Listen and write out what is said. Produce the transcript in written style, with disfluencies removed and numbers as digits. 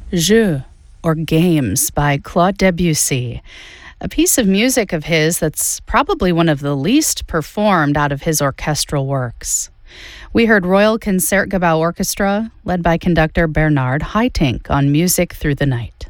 Jeux, or Games, by Claude Debussy, a piece of music of his that's probably one of the least performed out of his orchestral works. We heard Royal Concertgebouw Orchestra, led by conductor Bernard Haitink, on Music Through the Night.